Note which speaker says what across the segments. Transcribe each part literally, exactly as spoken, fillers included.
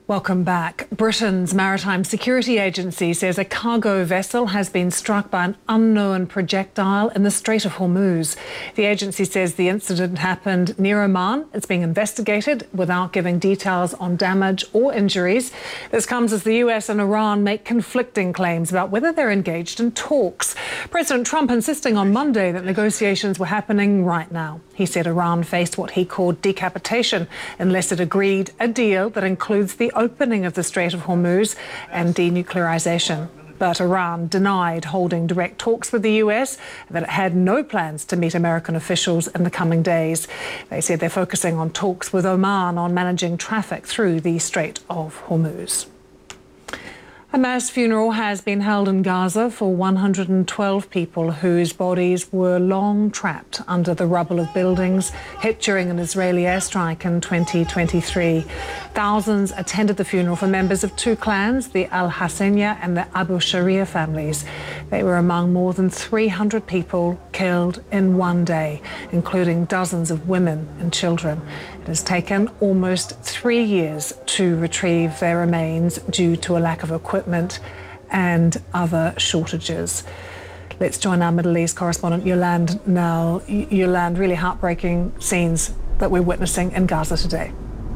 Speaker 1: Welcome back. Britain's Maritime Security Agency says a cargo vessel has been struck by an unknown projectile in the Strait of Hormuz. The agency says the incident happened near Oman. It's being investigated without giving details on damage or injuries. This comes as the U S and Iran make conflicting claims about whether they're engaged in talks. President Trump insisting on Monday that negotiations were happening right now. He said Iran faced what he called decapitation unless it agreed a deal that includes the opening of the Strait of Hormuz and denuclearization. But Iran denied holding direct talks with the U S, that it had no plans to meet American officials in the coming days. They said they're focusing on talks with Oman on managing traffic through the Strait of Hormuz. A mass funeral has been held in Gaza for one hundred twelve people whose bodies were long trapped under the rubble of buildings hit during an Israeli airstrike in twenty twenty-three. Thousands attended the funeral for members of two clans, the Al-Hassaniya and the Abu Sharia families. They were among more than three hundred people killed in one day, including dozens of women and children. It has taken almost three years to retrieve their remains due to a lack of equipment and other shortages. Let's join our Middle East correspondent Yolande now. Yolande, really heartbreaking scenes that we're witnessing in Gaza today.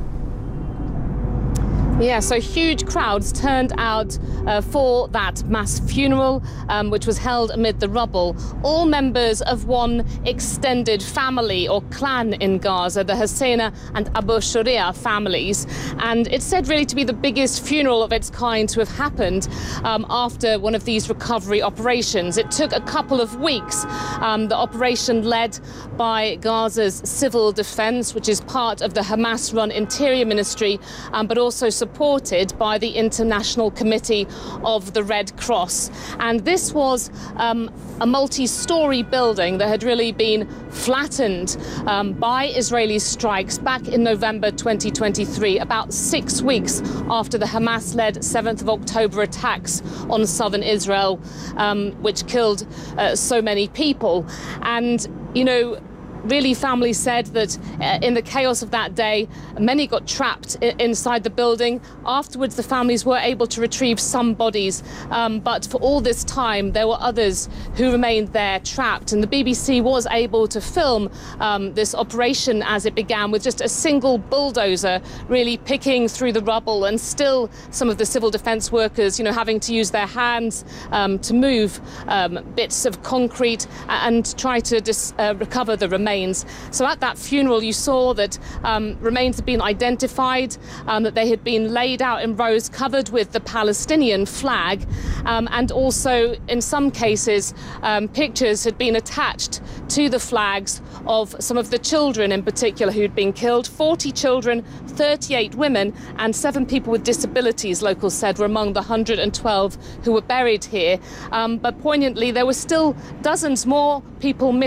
Speaker 2: Yeah, so huge crowds turned out uh, for that mass funeral, um, which was held amid the rubble. All members of one extended family or clan in Gaza, the Hassaniya and Abu Sharia families. And it's said really to be the biggest funeral of its kind to have happened um, after one of these recovery operations. It took a couple of weeks. Um, the operation led by Gaza's civil defense, which is part of the Hamas-run Interior Ministry, um, but also supported by the International Committee of the Red Cross. And this was um, a multi-story building that had really been flattened um, by Israeli strikes back in November twenty twenty-three, about six weeks after the Hamas-led seventh of October attacks on southern Israel, um, which killed uh, so many people. And, you know, really, families said that uh, in the chaos of that day, many got trapped I inside the building. Afterwards, the families were able to retrieve some bodies, um, but for all this time, there were others who remained there trapped. And the B B C was able to film um, this operation as it began with just a single bulldozer really picking through the rubble, and still some of the civil defense workers, you know, having to use their hands um, to move um, bits of concrete and try to dis uh, recover the remains. So at that funeral, you saw that um, remains had been identified, um, that they had been laid out in rows covered with the Palestinian flag, um, and also in some cases um, pictures had been attached to the flags of some of the children in particular who'd been killed. forty children, thirty-eight women and seven people with disabilities, locals said, were among the one hundred twelve who were buried here. Um, but poignantly, there were still dozens more people missing.